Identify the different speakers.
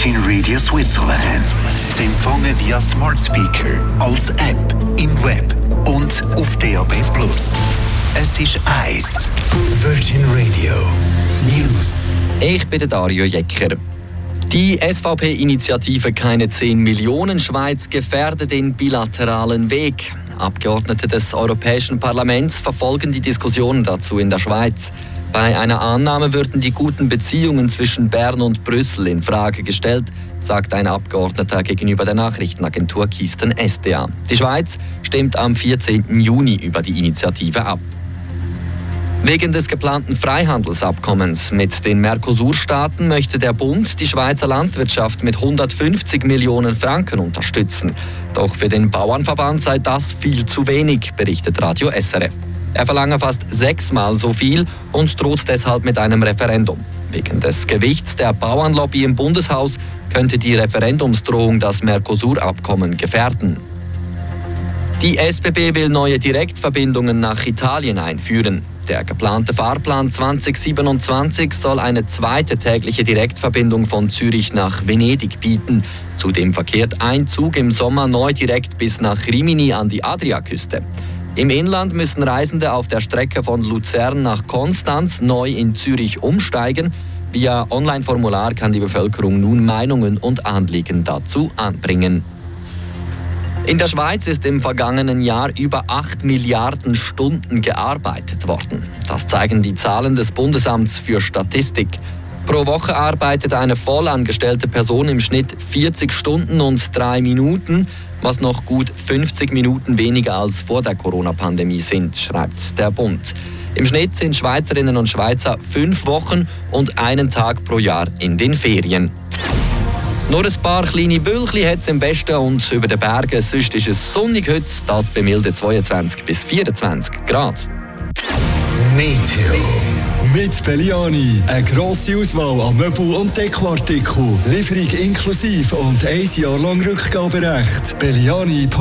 Speaker 1: Virgin Radio Switzerland. Sie empfangen via Smart Speaker, als App, im Web und auf DAB+. Es ist 1 Virgin Radio News.
Speaker 2: Ich bin Dario Jecker. Die SVP-Initiative Keine 10 Millionen Schweiz gefährdet den bilateralen Weg. Abgeordnete des Europäischen Parlaments verfolgen die Diskussionen dazu in der Schweiz. Bei einer Annahme würden die guten Beziehungen zwischen Bern und Brüssel in Frage gestellt, sagt ein Abgeordneter gegenüber der Nachrichtenagentur Keystone SDA. Die Schweiz stimmt am 14. Juni über die Initiative ab. Wegen des geplanten Freihandelsabkommens mit den Mercosur-Staaten möchte der Bund die Schweizer Landwirtschaft mit 150 Millionen Franken unterstützen. Doch für den Bauernverband sei das viel zu wenig, berichtet Radio SRF. Er verlange fast 6-mal so viel und droht deshalb mit einem Referendum. Wegen des Gewichts der Bauernlobby im Bundeshaus könnte die Referendumsdrohung das Mercosur-Abkommen gefährden. Die SBB will neue Direktverbindungen nach Italien einführen. Der geplante Fahrplan 2027 soll eine zweite tägliche Direktverbindung von Zürich nach Venedig bieten. Zudem verkehrt ein Zug im Sommer neu direkt bis nach Rimini an die Adriaküste. Im Inland müssen Reisende auf der Strecke von Luzern nach Konstanz neu in Zürich umsteigen. Via Online-Formular kann die Bevölkerung nun Meinungen und Anliegen dazu anbringen. In der Schweiz ist im vergangenen Jahr über 8 Milliarden Stunden gearbeitet worden. Das zeigen die Zahlen des Bundesamts für Statistik. Pro Woche arbeitet eine vollangestellte Person im Schnitt 40 Stunden und 3 Minuten, was noch gut 50 Minuten weniger als vor der Corona-Pandemie sind, schreibt der Bund. Im Schnitt sind Schweizerinnen und Schweizer 5 Wochen und 1 Tag pro Jahr in den Ferien. Nur ein paar kleine Wölkchen hat es im Westen und über den Bergen. Sonst ist es sonnig heute, das bei milden 22 bis 24 Grad.
Speaker 1: Meteo.
Speaker 3: Mit Belliani. Eine grosse Auswahl an Möbel- und Dekoartikeln. Lieferung inklusive und 1 Jahr lang Rückgaberecht. Belliani.